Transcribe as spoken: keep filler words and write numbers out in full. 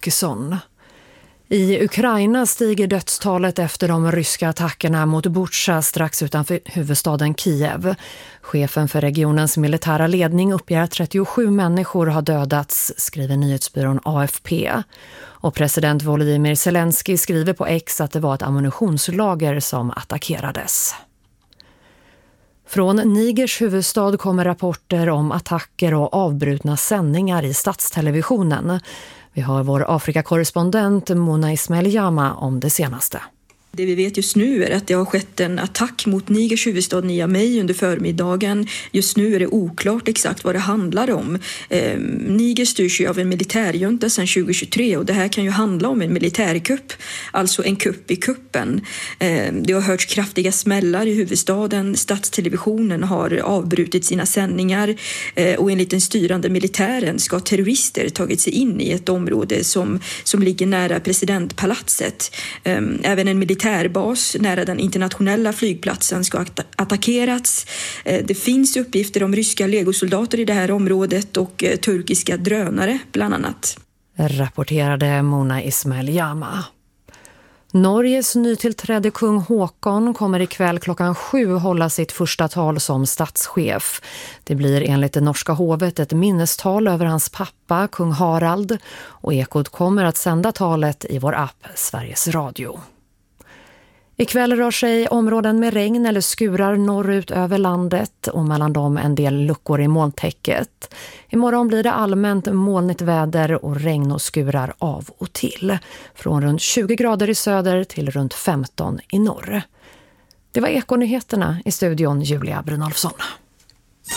Åkesson. I Ukraina stiger dödstalet efter de ryska attackerna mot Bucha strax utanför huvudstaden Kiev. Chefen för regionens militära ledning uppger att trettiosju människor har dödats, skriver nyhetsbyrån A F P. Och president Volodymyr Zelensky skriver på X att det var ett ammunitionslager som attackerades. Från Nigers huvudstad kommer rapporter om attacker och avbrutna sändningar i statstelevisionen. Vi har vår Afrikakorrespondent Mona Ismail Jama om det senaste. Det vi vet just nu är att det har skett en attack mot Nigers huvudstad Niamey under förmiddagen. Just nu är det oklart exakt vad det handlar om. Eh, Niger styrs ju av en militärjunta sedan tjugo tjugotre och det här kan ju handla om en militärkupp, alltså en kupp i kuppen. Eh, det har hörts kraftiga smällar i huvudstaden. Statstelevisionen har avbrutit sina sändningar eh, och enligt den styrande militären ska terrorister tagit sig in i ett område som, som ligger nära presidentpalatset. Eh, även en militär militärbas nära den internationella flygplatsen ska att- attackerats. Det finns uppgifter om ryska legosoldater i det här området och turkiska drönare bland annat. Rapporterade Mona Ismail Jama. Norges nytillträdde kung Håkon kommer ikväll klockan sju hålla sitt första tal som statschef. Det blir enligt det norska hovet ett minnestal över hans pappa, kung Harald, och Ekot kommer att sända talet i vår app Sveriges Radio. Ikväll rör sig områden med regn eller skurar norrut över landet och mellan dem en del luckor i molntäcket. Imorgon blir det allmänt molnigt väder och regn och skurar av och till. Från runt tjugo grader i söder till runt femton i norr. Det var Ekonyheterna, i studion Julia Brynolfsson.